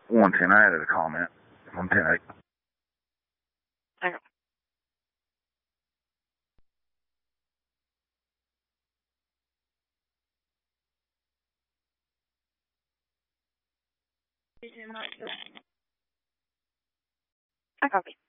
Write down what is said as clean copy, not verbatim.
110, I added a comment. 110. Hang on. I copy.